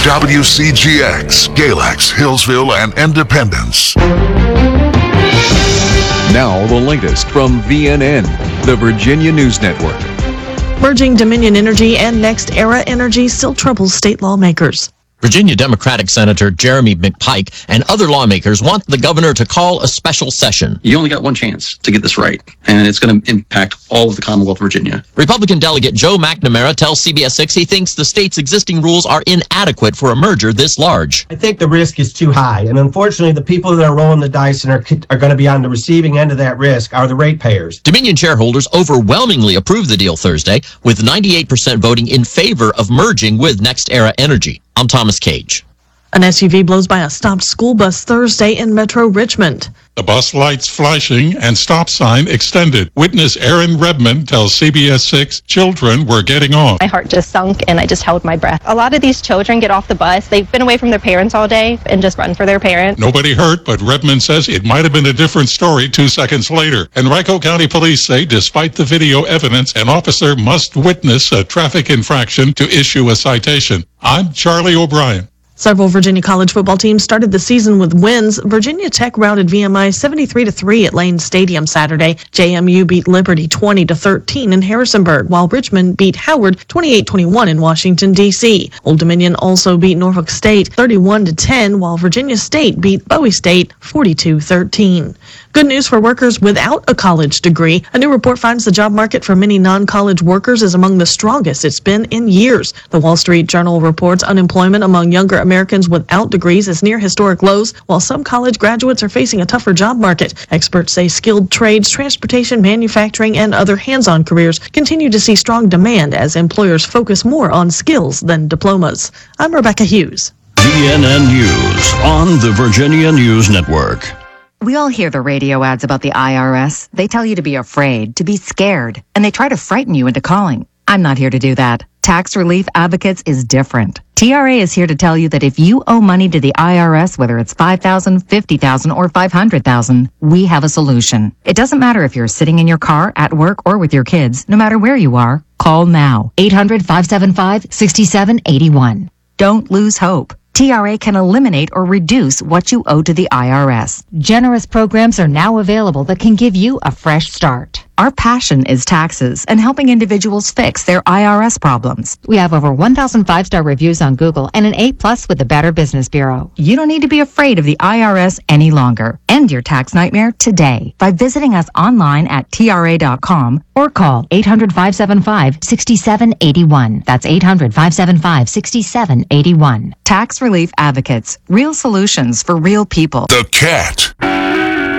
WCGX, Galax, Hillsville, and Independence. Now the latest from VNN, the Virginia News Network. Merging Dominion Energy and NextEra Energy still troubles state lawmakers. Virginia Democratic Senator Jeremy McPike and other lawmakers want the governor to call a special session. You only got one chance to get this right, and it's going to impact all of the Commonwealth of Virginia. Republican delegate Joe McNamara tells CBS 6 he thinks the state's existing rules are inadequate for a merger this large. I think the risk is too high, and unfortunately the people that are rolling the dice and are going to be on the receiving end of that risk are the ratepayers. Dominion shareholders overwhelmingly approved the deal Thursday, with 98% voting in favor of merging with NextEra Energy. I'm Thomas Cage. An SUV blows by a stopped school bus Thursday in Metro Richmond. The bus lights flashing and stop sign extended. Witness Erin Redmond tells CBS 6 children were getting on. My heart just sunk and I just held my breath. A lot of these children get off the bus. They've been away from their parents all day and just run for their parents. Nobody hurt, but Redmond says it might have been a different story 2 seconds later. Henrico County Police say despite the video evidence, an officer must witness a traffic infraction to issue a citation. I'm Charlie O'Brien. Several Virginia college football teams started the season with wins. Virginia Tech routed VMI 73-3 at Lane Stadium Saturday. JMU beat Liberty 20-13 in Harrisonburg, while Richmond beat Howard 28-21 in Washington, D.C. Old Dominion also beat Norfolk State 31-10, while Virginia State beat Bowie State 42-13. Good news for workers without a college degree. A new report finds the job market for many non-college workers is among the strongest it's been in years. The Wall Street Journal reports unemployment among younger Americans without degrees is near historic lows, while some college graduates are facing a tougher job market. Experts say skilled trades, transportation, manufacturing, and other hands-on careers continue to see strong demand as employers focus more on skills than diplomas. I'm Rebecca Hughes. VNN News on the Virginia News Network. We all hear the radio ads about the IRS. They tell you to be afraid, to be scared, and they try to frighten you into calling. I'm not here to do that. Tax Relief Advocates is different. TRA is here to tell you that if you owe money to the IRS, whether it's $5,000, $50,000, or $500,000, we have a solution. It doesn't matter if you're sitting in your car, at work, or with your kids. No matter where you are, call now. 800-575-6781. Don't lose hope. TRA can eliminate or reduce what you owe to the IRS. Generous programs are now available that can give you a fresh start. Our passion is taxes and helping individuals fix their IRS problems. We have over 1,000 5-star reviews on Google and an A+ with the Better Business Bureau. You don't need to be afraid of the IRS any longer. End your tax nightmare today by visiting us online at TRA.com or call 800-575-6781. That's 800-575-6781. Tax Relief Advocates. Real solutions for real people. The Cat.